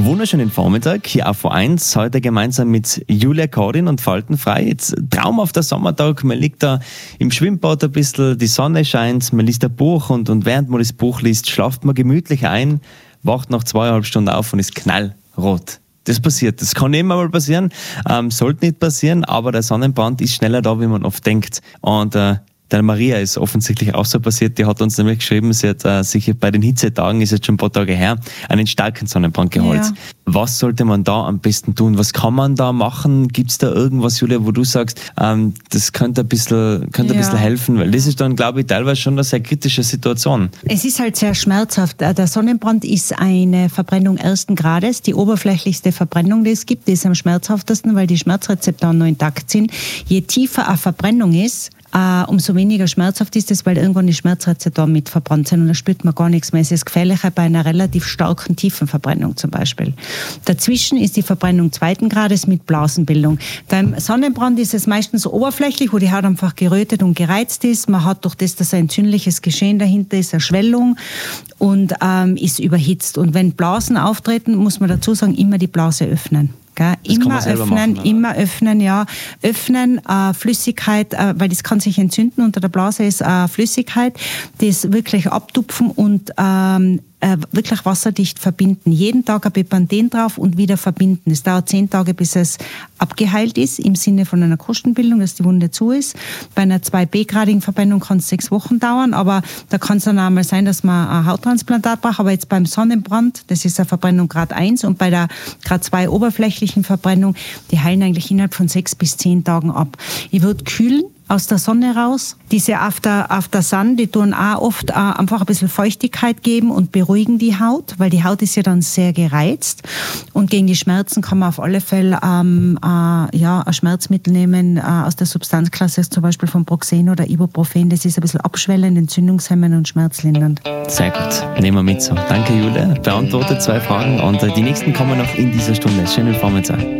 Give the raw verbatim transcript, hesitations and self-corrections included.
Wunderschönen Vormittag, hier auf V eins, heute gemeinsam mit Julia Korin und Faltenfrei. Jetzt traumhafter Sommertag, man liegt da im Schwimmbad ein bisschen, die Sonne scheint, man liest ein Buch und, und während man das Buch liest, schlaft man gemütlich ein, wacht nach zweieinhalb Stunden auf und ist knallrot. Das passiert, das kann immer mal passieren, ähm, sollte nicht passieren, aber der Sonnenbrand ist schneller da, wie man oft denkt. Und äh, der Maria ist offensichtlich auch so passiert, die hat uns nämlich geschrieben, sie hat äh, sich bei den Hitzetagen, ist jetzt schon ein paar Tage her, einen starken Sonnenbrand geholt. Ja. Was sollte man da am besten tun? Was kann man da machen? Gibt es da irgendwas, Julia, wo du sagst, ähm, das könnte ein bisschen, könnte ja. ein bisschen helfen? Weil das ist dann, glaube ich, teilweise schon eine sehr kritische Situation. Es ist halt sehr schmerzhaft. Der Sonnenbrand ist eine Verbrennung ersten Grades. Die oberflächlichste Verbrennung, die es gibt, die ist am schmerzhaftesten, weil die Schmerzrezeptoren noch intakt sind. Je tiefer eine Verbrennung ist, Uh, umso weniger schmerzhaft ist es, weil irgendwann die Schmerzrezeptoren mit verbrannt sind und da spürt man gar nichts mehr. Es ist gefährlicher bei einer relativ starken Tiefenverbrennung zum Beispiel. Dazwischen ist die Verbrennung zweiten Grades mit Blasenbildung. Beim Sonnenbrand ist es meistens oberflächlich, wo die Haut einfach gerötet und gereizt ist. Man hat durch das, dass ein entzündliches Geschehen dahinter ist, eine Schwellung und ähm, ist überhitzt. Und wenn Blasen auftreten, muss man dazu sagen, immer die Blase öffnen. Immer öffnen, machen, immer öffnen, ja. Öffnen, äh, Flüssigkeit, äh, weil das kann sich entzünden. Unter der Blase ist äh, Flüssigkeit, das wirklich abtupfen und ähm, äh, wirklich wasserdicht verbinden. Jeden Tag ein Bepanthen drauf und wieder verbinden. Es dauert zehn Tage, bis es abgeheilt ist, im Sinne von einer Krustenbildung, dass die Wunde zu ist. Bei einer zwei B-gradigen Verbrennung kann es sechs Wochen dauern, aber da kann es dann einmal sein, dass man ein Hauttransplantat braucht. Aber jetzt beim Sonnenbrand, das ist eine Verbrennung Grad eins und bei der Grad zwei oberflächlichen Verbrennung, die heilen eigentlich innerhalb von sechs bis zehn Tagen ab. Ich würde kühlen, aus der Sonne raus. Diese After, After Sun, die tun auch oft äh, einfach ein bisschen Feuchtigkeit geben und beruhigen die Haut, weil die Haut ist ja dann sehr gereizt. Und gegen die Schmerzen kann man auf alle Fälle ähm, äh, ja, ein Schmerzmittel nehmen äh, aus der Substanzklasse, zum Beispiel von Proxen oder Ibuprofen. Das ist ein bisschen abschwellend, entzündungshemmend und schmerzlindernd. Sehr gut, nehmen wir mit so. Danke, Julia. Beantwortet zwei Fragen und äh, die nächsten kommen noch in dieser Stunde. Schönen Vormittag.